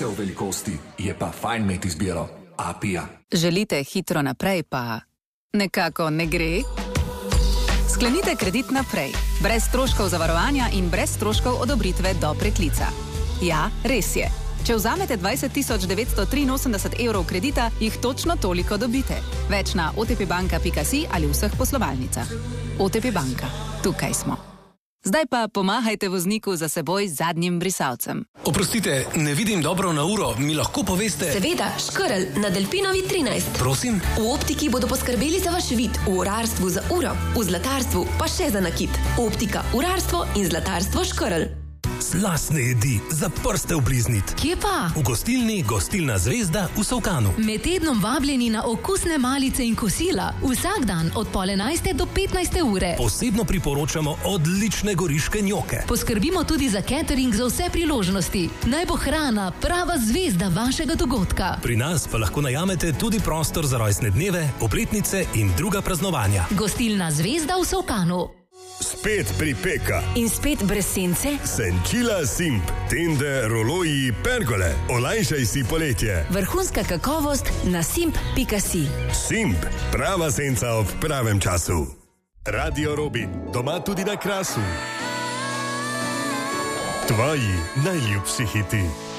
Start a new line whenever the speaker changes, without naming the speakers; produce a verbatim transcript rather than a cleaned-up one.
se o velikosti, je pa fajn imeti izbiro. Apija.
Želite hitro naprej, pa nekako ne gre? Sklenite kredit naprej, brez stroškov zavarovanja in brez stroškov odobritve do preklica. Ja, res je. Če vzamete dvajset tisoč devetsto triinosemdeset evrov kredita, jih točno toliko dobite. Več na o te pe banka pika si ali vseh poslovalnicah. O te pe banka. Tukaj smo. Zdaj pa pomahajte vozniku za seboj z zadnjim brisalcem.
Oprostite, ne vidim dobro na uro. Mi lahko poveste?
Seveda, Škrl na Delpinovi trinajst.
Prosim?
V optiki bodo poskrbeli za vaš vid, v urarstvu za uro, v zlatarstvu pa še za nakit. Optika, urarstvo in zlatarstvo Škrl.
Slastne jedi za prste obliznit.
Kje pa?
V gostilni Gostilna zvezda v Solkanu.
Med tednom vabljeni na okusne malice in kosila. Vsak dan od pol enajste do petnajste ure.
Posebno priporočamo odlične goriške njoke.
Poskrbimo tudi za catering za vse priložnosti. Naj bo hrana prava zvezda vašega dogodka.
Pri nas pa lahko najamete tudi prostor za rojstne dneve, obletnice in druga praznovanja.
Gostilna zvezda v Solkanu.
Spet pripeka.
In spet brez sence?
Senčila Simp. Tende, roloji, pergole. Olajšaj si poletje.
Vrhunska kakovost na simp pika si.
Simp. Prava senca ob pravem času. Radio Robin. Doma tudi na Krasu. Tvoji najljubši hiti.